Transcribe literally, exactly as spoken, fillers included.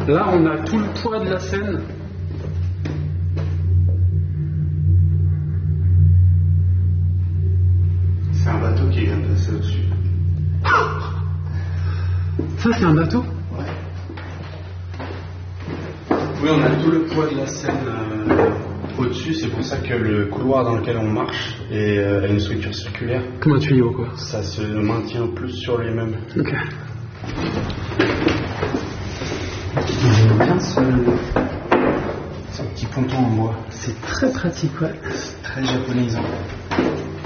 Là, on a tout le poids de la Seine. C'est un bateau qui vient de passer au-dessus. Ça, c'est un bateau? Ouais. Oui, on a tout le poids de la Seine euh, au-dessus. C'est pour ça que le couloir dans lequel on marche est, euh, a une structure circulaire. Comme un tuyau, quoi. Ça se maintient plus sur lui-même. Ok. J'aime bien ce, ce petit ponton en bois. C'est très pratique, ouais. C'est très japonisant.